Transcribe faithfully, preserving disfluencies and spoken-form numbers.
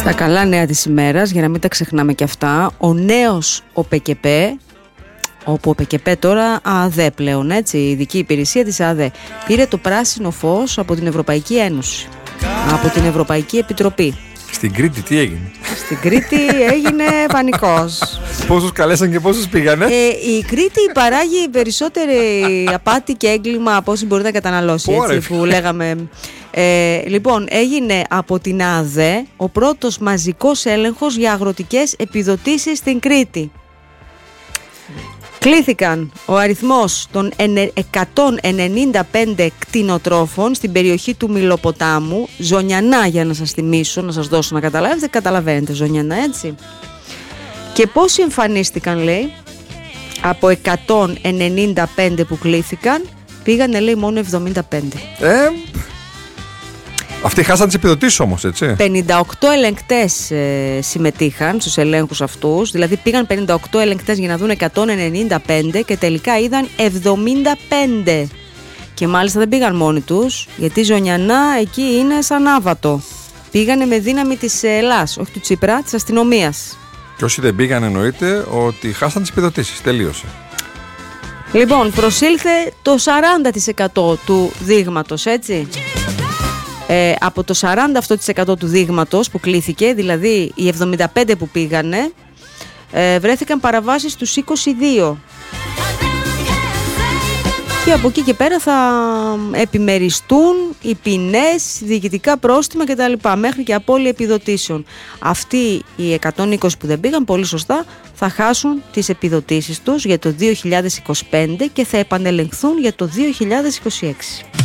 Στα καλά νέα της ημέρας, για να μην τα ξεχνάμε και αυτά, ο νέος ο ΠΚΠ, όπου ο ΠΚΠ τώρα ΑΔΕ πλέον, έτσι, η ειδική υπηρεσία της ΑΔΕ, πήρε το πράσινο φως από την Ευρωπαϊκή Ένωση, από την Ευρωπαϊκή Επιτροπή. Στην Κρήτη τι έγινε? Στην Κρήτη έγινε πανικός. Πόσους καλέσαν και πόσους πήγανε? Ε, η Κρήτη παράγει περισσότερη απάτη και έγκλημα από όσοι μπορεί να καταναλώσει, έτσι, που λέγαμε. Ε, λοιπόν, έγινε από την ΑΔΕ ο πρώτος μαζικός έλεγχος για αγροτικές επιδοτήσεις στην Κρήτη. Κλήθηκαν ο αριθμός των εκατόν ενενήντα πέντε κτηνοτρόφων στην περιοχή του Μυλοποτάμου, Ζωνιανά, για να σας θυμίσω, να σας δώσω να καταλάβετε, καταλαβαίνετε, Ζωνιανά, έτσι. Και πόσοι εμφανίστηκαν, λέει, από εκατόν ενενήντα πέντε που κλήθηκαν, πήγανε, λέει, μόνο εβδομήντα πέντε. Ε, αυτοί χάσαν τις επιδοτήσεις όμως, έτσι. πενήντα οκτώ ελεγκτές ε, συμμετείχαν στους ελέγχους αυτούς, δηλαδή πήγαν πενήντα οκτώ ελεγκτές για να δουν εκατόν ενενήντα πέντε και τελικά είδαν εβδομήντα πέντε. Και μάλιστα δεν πήγαν μόνοι τους, γιατί η Ζωνιανά εκεί είναι σαν άβατο. Πήγανε με δύναμη της Ελλάς, όχι του Τσίπρα, της αστυνομίας. Και όσοι δεν πήγαν, εννοείται ότι χάσαν τις επιδοτήσεις. Τελείωσε. Λοιπόν, προσήλθε το σαράντα τοις εκατό του δείγματος, έτσι. Ε, από το σαράντα τοις εκατό του δείγματος που κλήθηκε, δηλαδή οι εβδομήντα πέντε που πήγανε, ε, βρέθηκαν παραβάσεις στους είκοσι δύο. Και από εκεί και πέρα θα επιμεριστούν οι ποινές, διοικητικά πρόστιμα κτλ. Μέχρι και απώλεια επιδοτήσεων. Αυτοί οι εκατόν είκοσι που δεν πήγαν, πολύ σωστά, θα χάσουν τις επιδοτήσεις τους για το δύο χιλιάδες είκοσι πέντε και θα επανελεγχθούν για το δύο χιλιάδες είκοσι έξι.